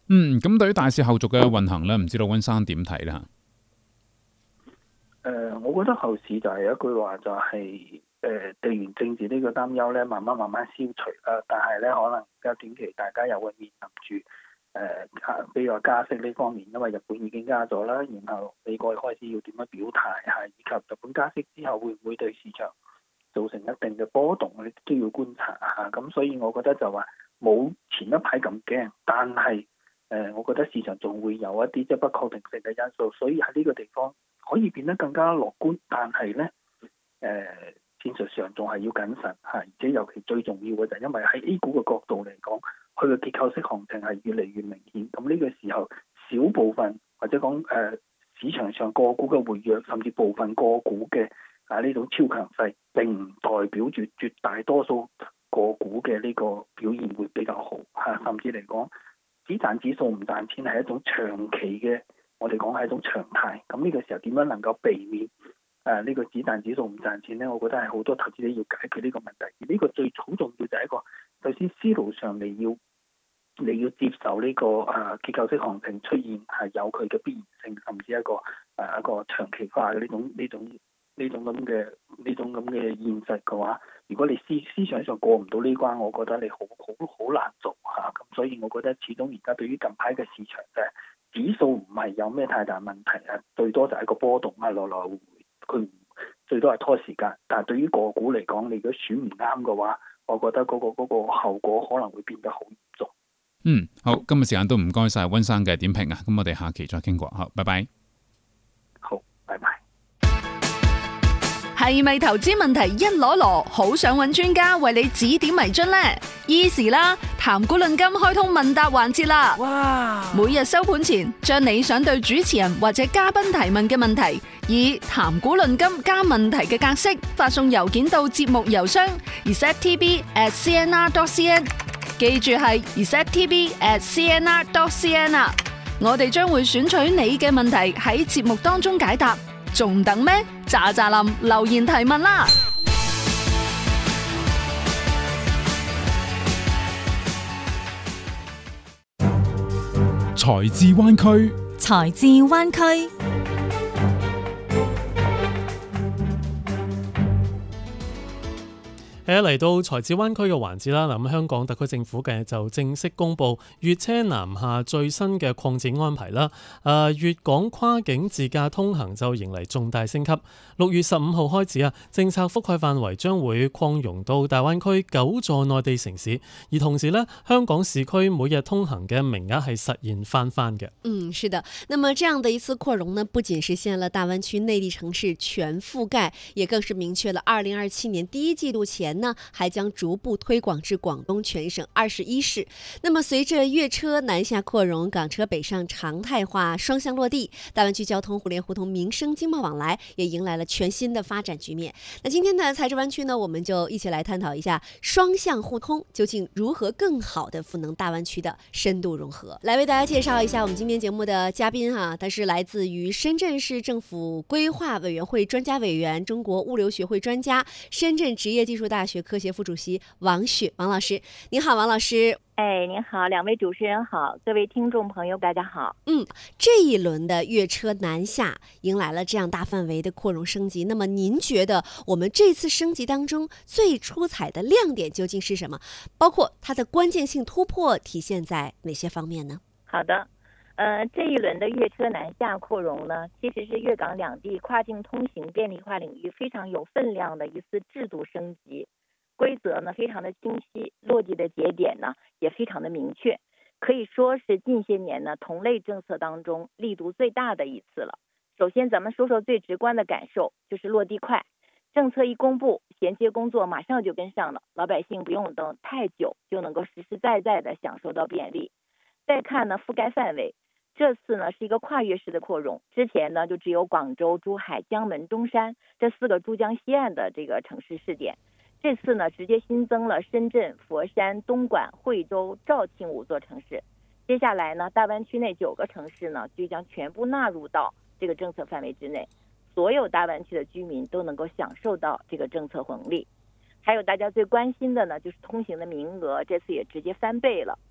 咁對於大市後續嘅運行咧，唔知道溫生點睇咧？ 我覺得後市就係一句話，就係地緣政治呢個擔憂咧，慢慢消除啦。但係咧，可能而家短期大家又會面臨住比如話加息呢方面，因為日本已經加咗啦，然後美國開始要點樣表態嚇，以及日本加息之後會唔會對市場造成一定嘅波動，我哋都要觀察嚇。咁所以我覺得就話冇前一排咁驚，但係我覺得市場仲會有一啲即係不確定性嘅因素，所以喺呢個地方可以變得更加樂觀，但係咧戰術上仲係要謹慎嚇，而且尤其最重要嘅就係因為喺 A 股嘅角度嚟講，佢嘅結構式行情係越嚟越明顯。咁呢個時候，小部分或者講市場上個股嘅活躍，甚至部分個股嘅呢種超強勢，並唔代表住絕大多數個股嘅呢個表現會比較好嚇，甚至嚟講，只賺指數唔賺錢係一種長期嘅，我哋講係一種常態。咁呢個時候點樣能夠避免呢個只賺指數唔賺錢呢？我覺得係好多投資者要解決呢個問題。而呢個最好重要就係一個，首先思路上你要接受呢個結構式行情出現係有佢嘅必然性，甚至一個長期化嘅呢種咁嘅現實嘅話，如果你思想上過唔到呢關，我覺得你好難做嚇。咁所以我覺得始終而家對於近排嘅市場就係指數唔係有咩太大問題啊，最多就係一個波動啊，來來回回，佢最多係拖時間。但係對於個股嚟講，你如果選唔啱嘅話，我覺得嗰個後果可能會變得好嚴重。 好，今日時間都唔該晒溫生嘅點評啊，咁我哋下期再傾過，好，拜拜。 好，拜拜。 係咪投資問題一籮籮，好想揾專家為你指點迷津呢？Easy 啦，談股論金開通問答環節啦！哇！每日收盤前，將你想對主持人或者嘉賓提問嘅問題，以談股論金加問題嘅格式發送郵件到節目郵箱 receptv@cnr.cn， 記住係 receptv@cnr.cn 啊！我哋將會選取你嘅問題喺節目當中解答，仲等咩？喳喳林留言提問啦！ 財智灣區， 財智灣區。 嚟到財智灣區嘅環節啦，咁香港特區政府嘅就正式公布粵車南下最新嘅擴展安排啦。粵港跨境自駕通行就迎嚟重大升級。6月15號開始啊，政策覆蓋範圍將會擴容到大灣區9座內地城市，而同時呢，香港市區每日通行嘅名額係實現翻嘅。 是的。那麼這樣的一次擴容呢，不僅實現了大灣區內地城市全覆蓋，也更是明確了2027年第一季度前呢，還將逐步推廣至廣東全省21市。那麼隨着粵車南下擴容，港車北上常態化雙向落地，大灣區交通互聯互通民生經貿往來也迎來了全新的發展局面。那今天的財智灣區呢，我們就一起來探討一下雙向互通究竟如何更好的賦能大灣區的深度融合。來為大家介紹一下我們今天節目的嘉賓他是來自於深圳市政府規劃委員會專家委員、中國物流學會專家、深圳職業技術大學科協副主席王雪王老師。你好，王老師。 您好，兩位主持人好，各位聽眾朋友大家好。 這一輪的粵車南下迎來了這樣大範圍的擴容升級，那麼您覺得我們這次升級當中最出彩的亮點究竟是什麼？包括它的關鍵性突破體現在哪些方面呢？ 好的，這一輪的粵車南下擴容呢，其實是粵港兩地跨境通行便利化領域非常有分量的一次制度升級。規則呢非常的清晰，落地的節點呢也非常的明確，可以說是近些年呢同類政策當中力度最大的一次了。首先咱們說說最直觀的感受，就是落地快，政策一公布，銜接工作馬上就跟上了，老百姓不用等太久就能夠實實在在的享受到便利。再看呢覆蓋範圍，這次呢是一個跨越式的擴容，之前呢就只有廣州、珠海、江門、中山這4個珠江西岸的這個城市試點。這次呢，直接新增了深圳、佛山、東莞、惠州、肇慶5座城市。接下來呢，大灣區內9個城市呢，就將全部納入到這個政策範圍之內，所有大灣區的居民都能夠享受到這個政策紅利。還有大家最關心的呢，就是通行的名額，這次也直接翻倍了。